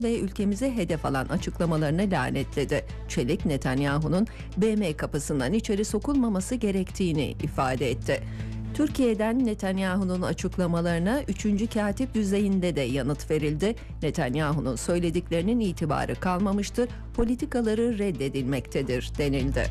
ve ülkemizi hedef alan açıklamalarını lanetledi. Çelik, Netanyahu'nun BM kapısından içeri sokulmaması gerektiğini ifade etti. Türkiye'den Netanyahu'nun açıklamalarına 3. katip düzeyinde de yanıt verildi. Netanyahu'nun söylediklerinin itibarı kalmamıştır, politikaları reddedilmektedir denildi.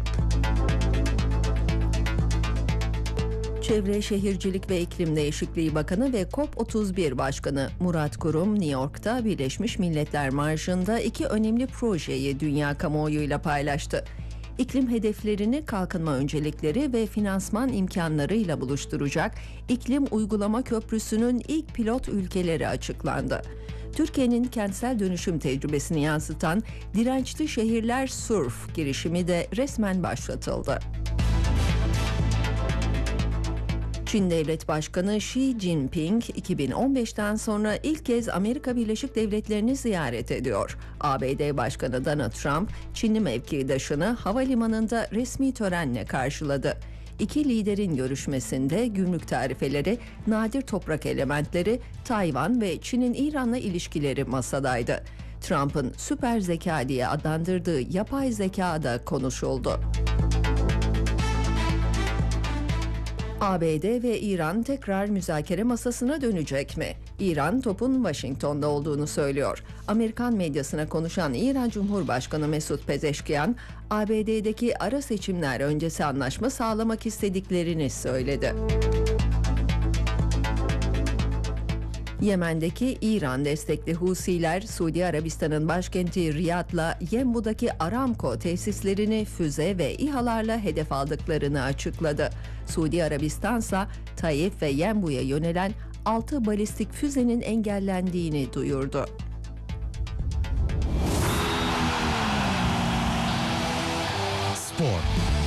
Çevre, Şehircilik ve İklim Değişikliği Bakanı ve COP31 Başkanı Murat Kurum, New York'ta Birleşmiş Milletler Marşı'nda 2 önemli projeyi dünya kamuoyuyla paylaştı. İklim hedeflerini kalkınma öncelikleri ve finansman imkanlarıyla buluşturacak İklim Uygulama Köprüsü'nün ilk pilot ülkeleri açıklandı. Türkiye'nin kentsel dönüşüm tecrübesini yansıtan Dirençli Şehirler Surf girişimi de resmen başlatıldı. Çin Devlet Başkanı Xi Jinping 2015'ten sonra ilk kez Amerika Birleşik Devletleri'ni ziyaret ediyor. ABD Başkanı Donald Trump, Çinli mevkidaşını havalimanında resmi törenle karşıladı. İki liderin görüşmesinde gümrük tarifeleri, nadir toprak elementleri, Tayvan ve Çin'in İran'la ilişkileri masadaydı. Trump'ın süper zeka diye adlandırdığı yapay zeka da konuşuldu. ABD ve İran tekrar müzakere masasına dönecek mi? İran topun Washington'da olduğunu söylüyor. Amerikan medyasına konuşan İran Cumhurbaşkanı Mesut Pezeşkiyan, ABD'deki ara seçimler öncesi anlaşma sağlamak istediklerini söyledi. Yemen'deki İran destekli Husiler, Suudi Arabistan'ın başkenti Riyad'la Yenbu'daki Aramco tesislerini füze ve İHA'larla hedef aldıklarını açıkladı. Suudi Arabistan'sa Taif ve Yenbu'ya yönelen 6 balistik füzenin engellendiğini duyurdu. Spor.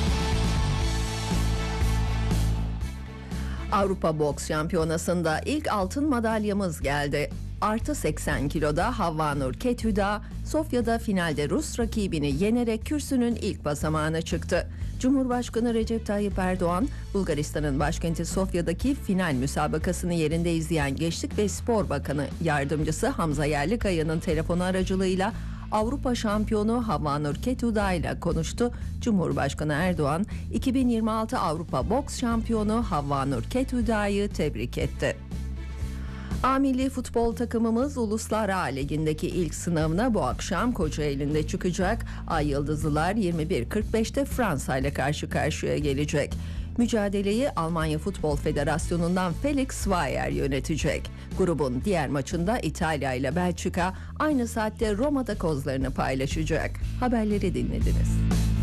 Avrupa Boks Şampiyonası'nda ilk altın madalyamız geldi. Artı 80 kiloda Havvanur Kethüda, Sofya'da finalde Rus rakibini yenerek kürsünün ilk basamağına çıktı. Cumhurbaşkanı Recep Tayyip Erdoğan, Bulgaristan'ın başkenti Sofya'daki final müsabakasını yerinde izleyen Gençlik ve Spor Bakanı Yardımcısı Hamza Yerlikaya'nın telefonu aracılığıyla Avrupa şampiyonu Havvanur Kethüda ile konuştu. Cumhurbaşkanı Erdoğan, 2026 Avrupa Boks şampiyonu Havvanur Kethüda'yı tebrik etti. A milli futbol takımımız Uluslar A Ligi'ndeki ilk sınavına bu akşam Kocaeli'nde çıkacak. Ay Yıldızlılar 21.45'te Fransa ile karşı karşıya gelecek. Mücadeleyi Almanya Futbol Federasyonu'ndan Felix Zweier yönetecek. Grubun diğer maçında İtalya ile Belçika aynı saatte Roma'da kozlarını paylaşacak. Haberleri dinlediniz.